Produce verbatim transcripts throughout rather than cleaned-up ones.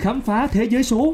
khám phá thế giới số.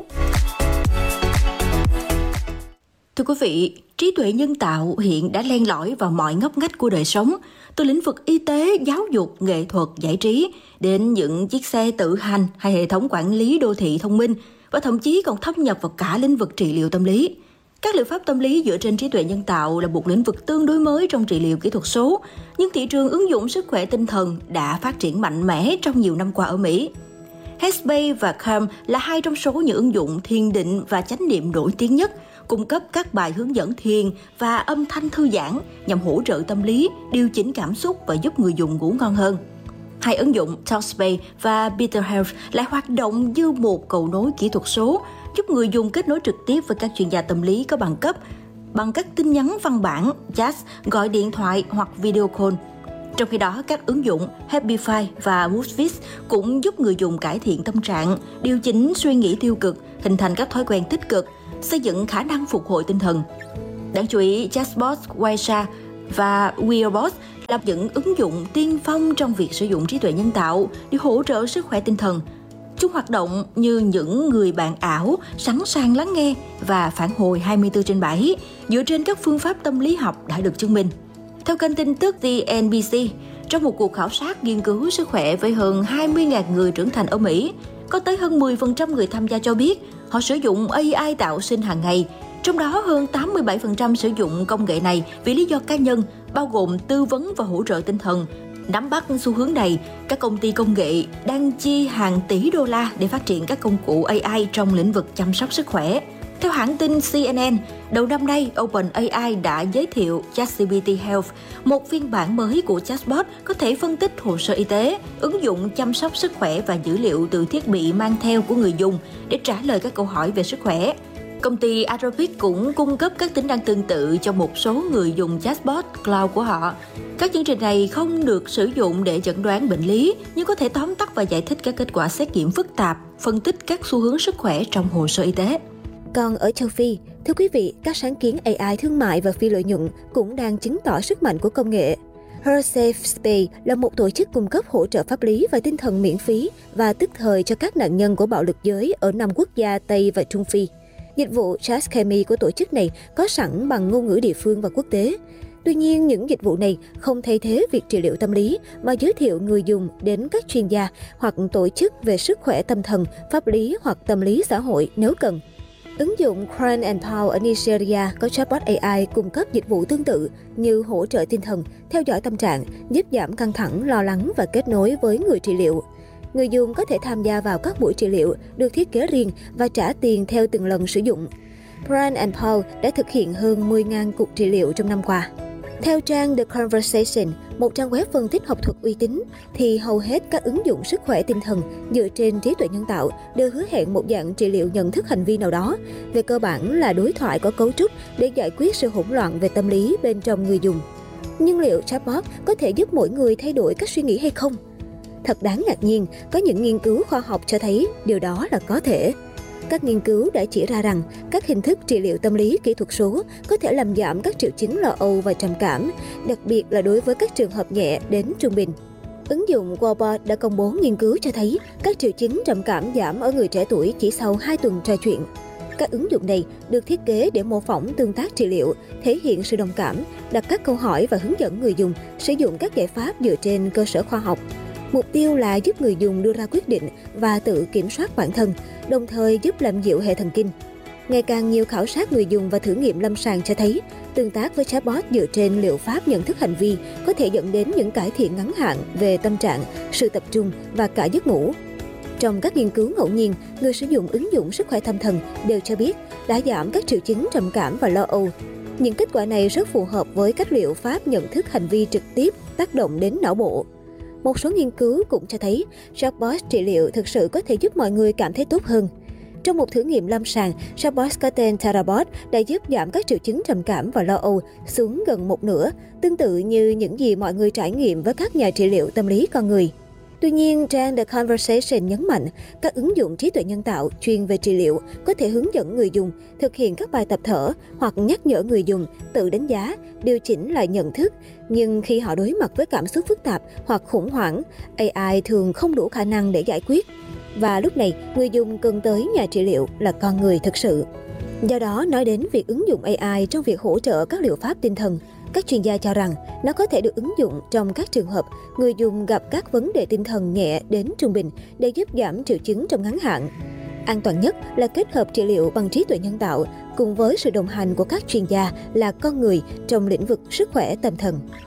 Thưa quý vị, trí tuệ nhân tạo hiện đã len lỏi vào mọi ngóc ngách của đời sống, từ lĩnh vực y tế, giáo dục, nghệ thuật, giải trí, đến những chiếc xe tự hành hay hệ thống quản lý đô thị thông minh, và thậm chí còn thâm nhập vào cả lĩnh vực trị liệu tâm lý. Các liệu pháp tâm lý dựa trên trí tuệ nhân tạo là một lĩnh vực tương đối mới trong trị liệu kỹ thuật số, nhưng thị trường ứng dụng sức khỏe tinh thần đã phát triển mạnh mẽ trong nhiều năm qua ở Mỹ. Headspace và Calm là hai trong số những ứng dụng thiền định và chánh niệm nổi tiếng nhất, cung cấp các bài hướng dẫn thiền và âm thanh thư giãn nhằm hỗ trợ tâm lý, điều chỉnh cảm xúc và giúp người dùng ngủ ngon hơn. Hai ứng dụng Talkspace và Better Health lại hoạt động như một cầu nối kỹ thuật số, giúp người dùng kết nối trực tiếp với các chuyên gia tâm lý có bằng cấp bằng các tin nhắn văn bản, chat, gọi điện thoại hoặc video call. Trong khi đó, các ứng dụng Happify và Moodfix cũng giúp người dùng cải thiện tâm trạng, điều chỉnh suy nghĩ tiêu cực, hình thành các thói quen tích cực, xây dựng khả năng phục hồi tinh thần. Đáng chú ý, chatbot Waisa và Wearbot là những ứng dụng tiên phong trong việc sử dụng trí tuệ nhân tạo để hỗ trợ sức khỏe tinh thần. Chúng hoạt động như những người bạn ảo, sẵn sàng lắng nghe và phản hồi hai mươi bốn trên bảy dựa trên các phương pháp tâm lý học đã được chứng minh. Theo kênh tin tức tê en bê xê, trong một cuộc khảo sát nghiên cứu sức khỏe với hơn hai mươi nghìn người trưởng thành ở Mỹ, có tới hơn mười phần trăm người tham gia cho biết họ sử dụng a i tạo sinh hàng ngày, trong đó hơn tám mươi bảy phần trăm sử dụng công nghệ này vì lý do cá nhân, bao gồm tư vấn và hỗ trợ tinh thần. Nắm bắt xu hướng này, các công ty công nghệ đang chi hàng tỷ đô la để phát triển các công cụ a i trong lĩnh vực chăm sóc sức khỏe. Theo hãng tin xê en en, đầu năm nay, OpenAI đã giới thiệu ChatGPT Health, một phiên bản mới của chatbot có thể phân tích hồ sơ y tế, ứng dụng chăm sóc sức khỏe và dữ liệu từ thiết bị mang theo của người dùng để trả lời các câu hỏi về sức khỏe. Công ty Anthropic cũng cung cấp các tính năng tương tự cho một số người dùng chatbot cloud của họ. Các chương trình này không được sử dụng để chẩn đoán bệnh lý, nhưng có thể tóm tắt và giải thích các kết quả xét nghiệm phức tạp, phân tích các xu hướng sức khỏe trong hồ sơ y tế. Còn ở châu Phi, thưa quý vị, các sáng kiến a i thương mại và phi lợi nhuận cũng đang chứng tỏ sức mạnh của công nghệ. HerSafeSpace là một tổ chức cung cấp hỗ trợ pháp lý và tinh thần miễn phí và tức thời cho các nạn nhân của bạo lực giới ở năm quốc gia Tây và Trung Phi. Dịch vụ ChatChemie của tổ chức này có sẵn bằng ngôn ngữ địa phương và quốc tế. Tuy nhiên, những dịch vụ này không thay thế việc trị liệu tâm lý mà giới thiệu người dùng đến các chuyên gia hoặc tổ chức về sức khỏe tâm thần, pháp lý hoặc tâm lý xã hội nếu cần. Ứng dụng Crown and Paul ở Nigeria có chatbot a i cung cấp dịch vụ tương tự như hỗ trợ tinh thần, theo dõi tâm trạng, giúp giảm căng thẳng, lo lắng và kết nối với người trị liệu. Người dùng có thể tham gia vào các buổi trị liệu được thiết kế riêng và trả tiền theo từng lần sử dụng. Crown and Paul đã thực hiện hơn mười nghìn cuộc trị liệu trong năm qua. Theo trang The Conversation, một trang web phân tích học thuật uy tín, thì hầu hết các ứng dụng sức khỏe tinh thần dựa trên trí tuệ nhân tạo đều hứa hẹn một dạng trị liệu nhận thức hành vi nào đó. Về cơ bản là đối thoại có cấu trúc để giải quyết sự hỗn loạn về tâm lý bên trong người dùng. Nhưng liệu chatbot có thể giúp mỗi người thay đổi cách suy nghĩ hay không? Thật đáng ngạc nhiên, có những nghiên cứu khoa học cho thấy điều đó là có thể. Các nghiên cứu đã chỉ ra rằng các hình thức trị liệu tâm lý kỹ thuật số có thể làm giảm các triệu chứng lo âu và trầm cảm, đặc biệt là đối với các trường hợp nhẹ đến trung bình. Ứng dụng Wallbot đã công bố nghiên cứu cho thấy các triệu chứng trầm cảm giảm ở người trẻ tuổi chỉ sau hai tuần trò chuyện. Các ứng dụng này được thiết kế để mô phỏng tương tác trị liệu, thể hiện sự đồng cảm, đặt các câu hỏi và hướng dẫn người dùng sử dụng các giải pháp dựa trên cơ sở khoa học. Mục tiêu là giúp người dùng đưa ra quyết định và tự kiểm soát bản thân, đồng thời giúp làm dịu hệ thần kinh. Ngày càng nhiều khảo sát người dùng và thử nghiệm lâm sàng cho thấy, tương tác với chatbot dựa trên liệu pháp nhận thức hành vi có thể dẫn đến những cải thiện ngắn hạn về tâm trạng, sự tập trung và cả giấc ngủ. Trong các nghiên cứu ngẫu nhiên, người sử dụng ứng dụng sức khỏe tâm thần đều cho biết đã giảm các triệu chứng trầm cảm và lo âu. Những kết quả này rất phù hợp với các liệu pháp nhận thức hành vi trực tiếp tác động đến não bộ. Một số nghiên cứu cũng cho thấy chatbot trị liệu thực sự có thể giúp mọi người cảm thấy tốt hơn. Trong một thử nghiệm lâm sàng, chatbot có tên Therabot đã giúp giảm các triệu chứng trầm cảm và lo âu xuống gần một nửa, tương tự như những gì mọi người trải nghiệm với các nhà trị liệu tâm lý con người. Tuy nhiên, trang The Conversation nhấn mạnh, các ứng dụng trí tuệ nhân tạo chuyên về trị liệu có thể hướng dẫn người dùng thực hiện các bài tập thở hoặc nhắc nhở người dùng tự đánh giá, điều chỉnh lại nhận thức. Nhưng khi họ đối mặt với cảm xúc phức tạp hoặc khủng hoảng, a i thường không đủ khả năng để giải quyết. và lúc này người dùng cần tới nhà trị liệu là con người thực sự. Do đó, nói đến việc ứng dụng a i trong việc hỗ trợ các liệu pháp tinh thần, các chuyên gia cho rằng nó có thể được ứng dụng trong các trường hợp người dùng gặp các vấn đề tinh thần nhẹ đến trung bình để giúp giảm triệu chứng trong ngắn hạn. An toàn nhất là kết hợp trị liệu bằng trí tuệ nhân tạo cùng với sự đồng hành của các chuyên gia là con người trong lĩnh vực sức khỏe tâm thần.